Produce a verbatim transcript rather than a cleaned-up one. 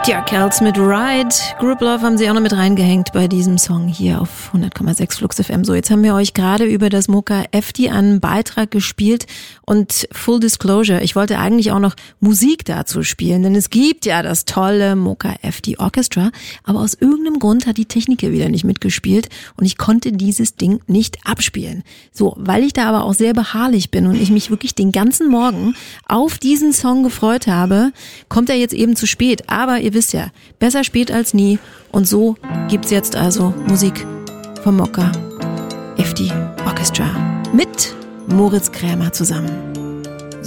Tja, Kerls mit Ride. Group Love haben sie auch noch mit reingehängt bei diesem Song hier auf hundert Komma sechs Flux F M. So, jetzt haben wir euch gerade über das Mocha F D einen Beitrag gespielt und Full Disclosure, ich wollte eigentlich auch noch Musik dazu spielen, denn es gibt ja das tolle Mocha F D Orchestra, aber aus irgendeinem Grund hat die Technik hier wieder nicht mitgespielt und ich konnte dieses Ding nicht abspielen. So, weil ich da aber auch sehr beharrlich bin und ich mich wirklich den ganzen Morgen auf diesen Song gefreut habe, kommt er jetzt eben zu spät, aber ihr wisst ja, besser spät als nie. Und so gibt's jetzt also Musik vom Mocha F D Orchestra mit Moritz Krämer zusammen.